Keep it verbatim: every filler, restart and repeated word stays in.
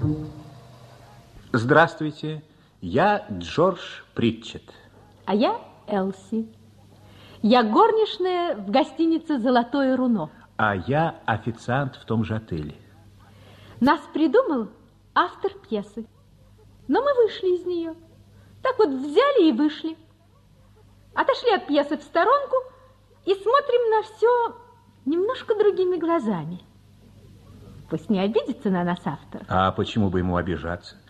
Здравствуйте, я Джордж Притчет. А я Элси. Я горничная в гостинице «Золотое руно». А я официант в том же отеле. Нас придумал автор пьесы. Но мы вышли из нее. Так вот взяли и вышли. Отошли от пьесы в сторонку и смотрим на все немножко другими глазами. Пусть не обидится на нас автор. А почему бы ему обижаться?